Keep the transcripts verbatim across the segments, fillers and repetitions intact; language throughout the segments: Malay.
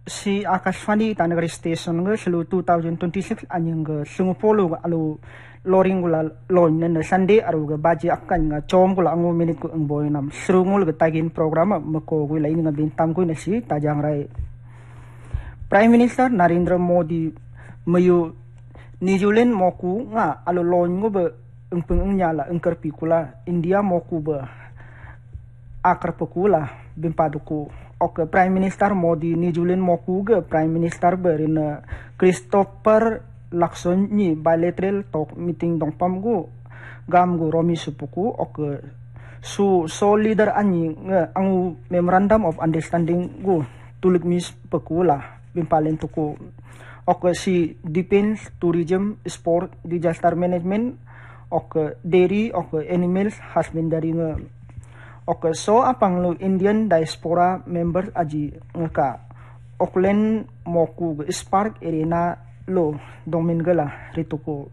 si Akashvani Itanagari Station ga selu twenty twenty-six anyang ga sungupolo ga alu loring gula lon na Sunday aru ga baji akan nga chom gula angu minute ko ang boy nam srungul ga tagin program mako gula ini nga bintang ko na si tajang rai Prime Minister Narendra Modi mayu New Zealand moku nga alu lon ngo ba ang pengnyala ang karpikula India moku ba akar pekula bimpaduku ok Prime Minister Modi New Zealand moku ga Prime Minister berin Christopher Luxon ni bilateral talk meeting dong pam go gam go romi supuku ok su so leader ani nga ang memorandum of understanding go tulik mis pekula bimpalen tuku ok si defense tourism sport disaster management ok dairy ok animals husbandry nga ok so apang lo Indian diaspora members aji ngaka Auckland moku spark arena lo dongmin gala rituko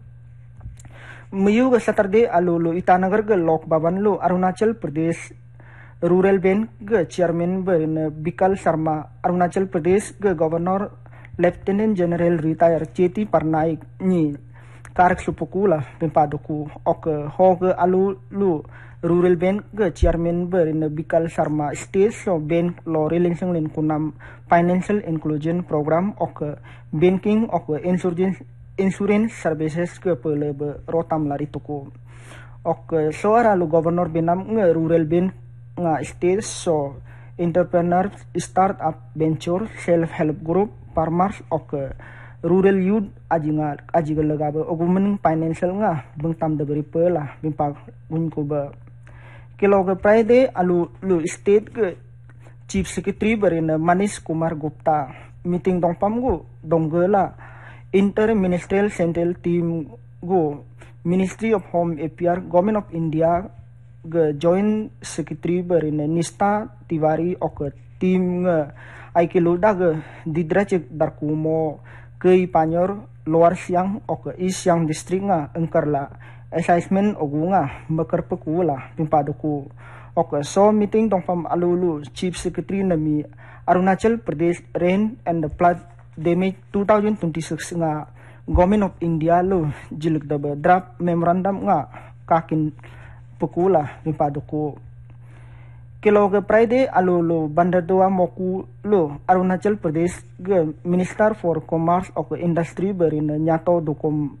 mayu ga Saturday alo lo Itanagar ga lok baban lo Arunachal Pradesh rural bank ga chairman berin Bikal Sharma Arunachal Pradesh ga governor Lieutenant General retire Cheti Parnaik ni karak supukula pempaduku ok ho ga alo lo rural bank ga chairman berin Bikal Sharma state so bank lo relansang len kunam financial inclusion program ok banking ok insurance insurance services ke pele be rotam lari tuku ok so ara lu governor benam nga rural bank nga state so entrepreneur startup venture self help group farmers ok rural youth aji nga aji galaga be ogumen financial nga bengtam de beri pela bimpa unko ba kilo ke Friday alu lu state ke chief secretary berin Manish Kumar Gupta meeting dong pam go donggela inter ministerial central team go Ministry of Home Affairs Government of India ge joint secretary berin Nista Tiwari ok team nga ai kiluda ge didracik darkumo kei panyor luar siang ok is yang district nga engkarla assessment ogunga bakar pekula pimpaduku ok so meeting dong pam alulu chief secretary nami Arunachal Pradesh rain and the flood damage twenty twenty-six nga government of India lo jiluk dabe draft memorandum nga kakin pekula pimpaduku kilo ke Friday alulu bandadua moku lo Arunachal Pradesh ge Minister for Commerce ok Industry berin nyato dukum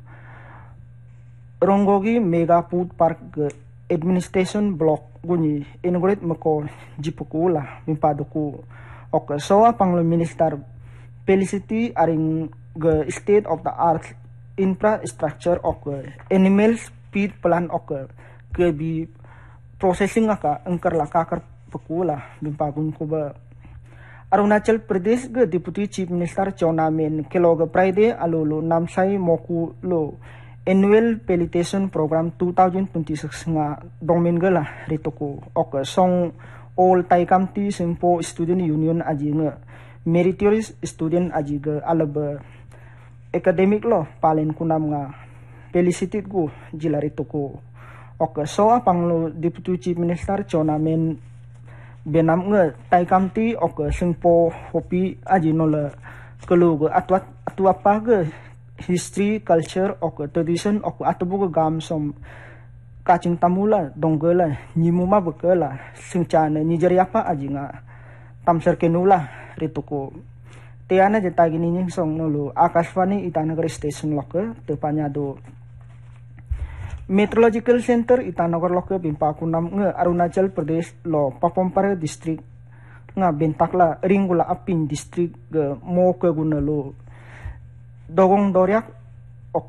Rongogi Mega Food Park Administration Block guni inaugurate mako jipukula mimpaduku ok so apang lo minister Felicity aring ge state of the art infrastructure ok animals feed plan ok ke bi processing aka engkar la kakar pekula mimpagun ko ba Arunachal Pradesh ge deputy chief minister Chonamen kilo ge Friday alulu namsai moku lo annual pelletation program twenty twenty-six nga dongmen gala rituku ok song all taikamti sempo student union aji nga meritorious student aji ga alaba academic lo palen kunam nga felicited go jila rituku ok so apang lo deputy chief minister Chonamen benam nga taikamti ok sempo hopi aji nola kelu ga atwat atwapa ga history culture ok tradition ok atubu gam som kacing tamula donggela nyimuma bekela singcana nigeria pa ajinga tamser kenula rituko tiana jeta gini ning song nulu Akashvani Itanagar station loke tepanya do Meteorological Center Itanagar loke bimpakunam nge Arunachal Pradesh lo Papompare district nga bentakla ringgula apin district ge mo ke gunalo dogong doriak